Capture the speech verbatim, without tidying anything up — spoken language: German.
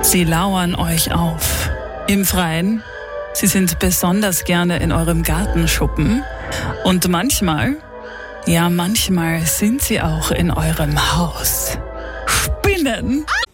Sie lauern euch auf. Im Freien. Sie sind besonders gerne in eurem Gartenschuppen. Und manchmal, ja manchmal sind sie auch in eurem Haus. Spinnen!